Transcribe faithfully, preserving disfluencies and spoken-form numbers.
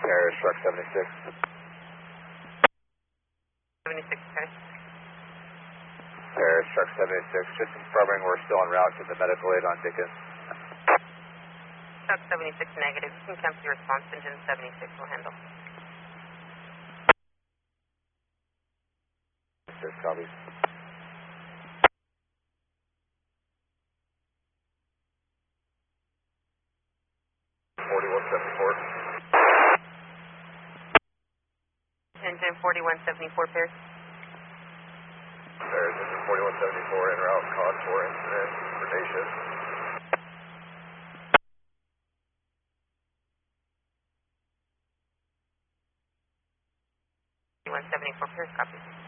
Paris, truck seventy-six. seventy-six, okay. Paris, truck seventy-six. Just confirming we're still en route to the medical aid on Dickens. Truck seventy-six, negative. You can cancel your response. Engine seventy-six will handle. Six copies. forty-one seventy-four. Engine forty-one seventy-four, Paris. Paris, engine forty-one seventy-four, en route, contour incident for day shift. forty-one seventy-four, Paris, copy.